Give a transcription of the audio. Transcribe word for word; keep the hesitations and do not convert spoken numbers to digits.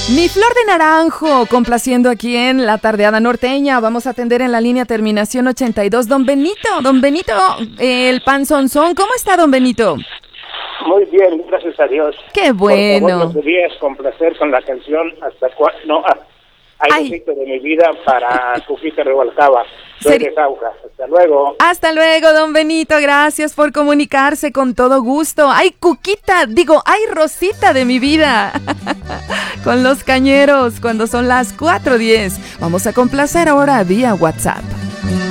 Mi flor de naranjo, complaciendo aquí en la tardeada norteña. Vamos a atender en la línea terminación ochenta y dos. Don Benito, don Benito, el panzonzón. ¿Cómo está, don Benito? Muy bien, gracias a Dios. Qué bueno. Por favor, no querías complacer con la canción hasta cua... No, ah, hay un de mi vida para Cuquita Revolcaba. Soy de Jauja. Hasta luego. Hasta luego, don Benito. Gracias por comunicarse con todo gusto. Ay, Cuquita, digo, ay, Rosita de mi vida. Con los cañeros, cuando son las cuatro diez. Vamos a complacer ahora vía WhatsApp.